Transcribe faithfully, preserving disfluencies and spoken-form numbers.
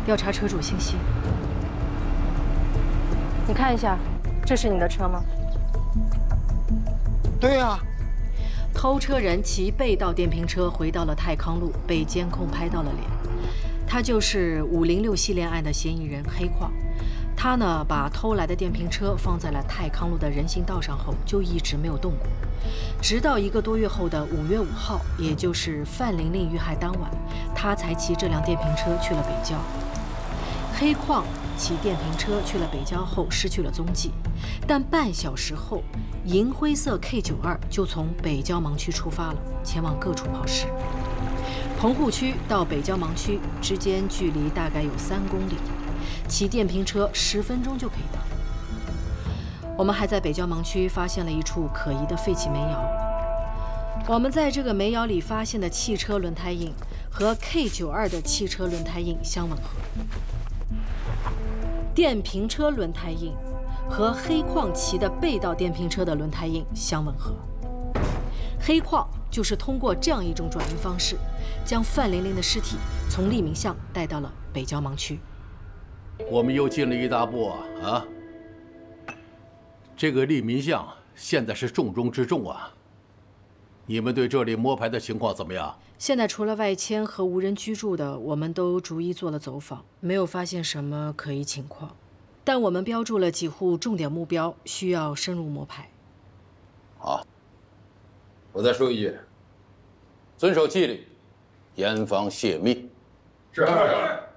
调查车主信息。你看一下，这是你的车吗？ 对呀。 偷车人骑被盗电瓶车回到了泰康路，被监控拍到了脸。他就是五零六系列案的嫌疑人黑矿。他呢，把偷来的电瓶车放在了泰康路的人行道上后，就一直没有动过。直到一个多月后的五月五号，也就是范玲玲遇害当晚，他才骑这辆电瓶车去了北郊。黑矿骑电瓶车去了北郊后失去了踪迹，但半小时后，银灰色 K 九二就从北郊盲区出发了，前往各处抛尸。棚户区到北郊盲区之间距离大概有三公里，骑电瓶车十分钟就可以到。我们还在北郊盲区发现了一处可疑的废弃煤窑。我们在这个煤窑里发现的汽车轮胎印和 K 九二的汽车轮胎印相吻合，电瓶车轮胎印和黑矿骑的被盗电瓶车的轮胎印相吻合。黑矿就是通过这样一种转运方式，将范玲玲的尸体从利民巷带到了北郊盲区。 我们又进了一大步啊！啊，这个利民巷现在是重中之重啊！你们对这里摸排的情况怎么样？ 现在除了外迁和无人居住的，我们都逐一做了走访，没有发现什么可疑情况。但我们标注了几户重点目标，需要深入摸排。 好，我再说一句，遵守纪律，严防泄密。 是。